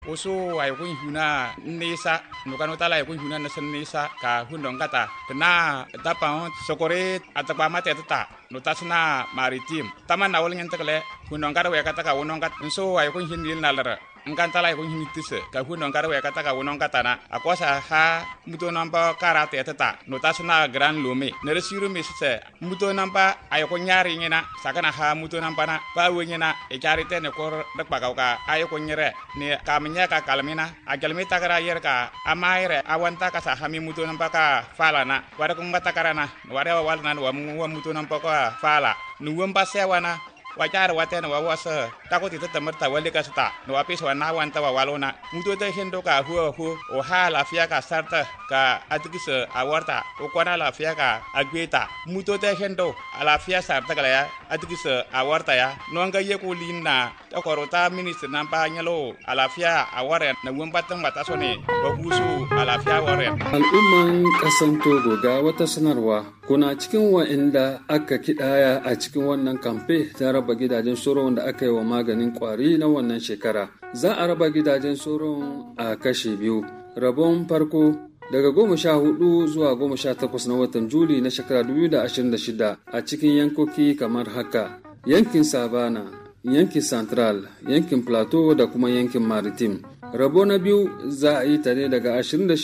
Oso ay kun huna nisa no kanota la kun huna nasan nisa ka hundong kata kena tapa sokore atapa mate tata no tasna maritim taman awol ngen tekle hundong kara we kata ka wonong kat so ay kun hinil nalara engkanta la kun hinitise ka hundong kara we kata ka wonong kata na akwasa ha muto nampa karate tata no tasna gran lume nere siru misse muto nampa ay kun nyari ngena sakana ha muto nampa na ba we ngena e charite ne kor dak pakau ka ay kun nyere ne nya ka kalmina ajalmi takara yer ka amaire awanta ka sa hami mutu nampaka fala na wada kung batakarana wada wal nan wa mutu nampaka fala nuwam pasewana wajar watena wa wasa takoti temerta wali ka sta no apis wana wanta wa walona mutu te hendo ka hu o hala fia ka sarta ka atikise awarta o kwana la fia ka agweta mutu te hendo ala fia sarta kala ya atikise awarta ya no nga ye ko linna takorota minister nampa nyalo ala fia aware na wambatan batasone wa husu ala fia aware al'umman kasan Togo ga wata sanarwa kuna cikin wa'inda aka kidaya a cikin wannan kamfe ta raba gidajen soron da aka yi wa maganin kwari na wannan shekara. Za a raba gidajen soron a kashe biyu. Rabon farko daga 14 zuwa 18 na watan Juli na shekara 2026 a cikin yankoki kamar haka: yankin Savana, yankin Central, yankin Plateau da kuma yankin Maritime. Rabo na biyu za a yi ta ne daga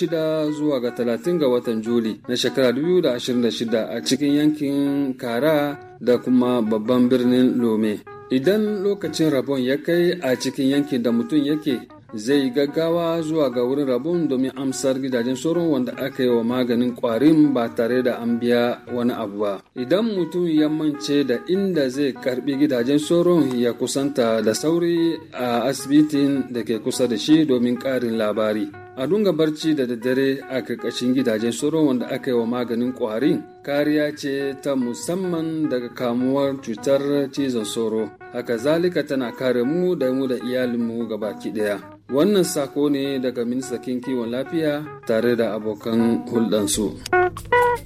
26 zuwa ga 30 ga watan Juli na shekara 2026 a cikin yankin Kara da kuma babban birnin Lome. Idan lokacin rabon ya kai a cikin yankin da mutum yake, zai gaggawa zuwa ga wurin rabon domin amsar gidajen sauron wanda aka yi wa maganin kwarin ba tare da an biya wani abu ba. Idan mutum ya mance da inda zai karbi gidajen sauron, ya kusanta da sauri a asibitin da ke kusa da shi domin karin labari. A dunga barci da daddare a karkashin gidajen sauron wanda aka yi wa maganin kwarin kariya ce ta musamman daga kamuwar cutar cizon sauro. Haka zalika tana kare mu da iyalinmu gabaki daya. Wannan sako ne daga ministan kiwon lafiya tare da abokan hulɗansu.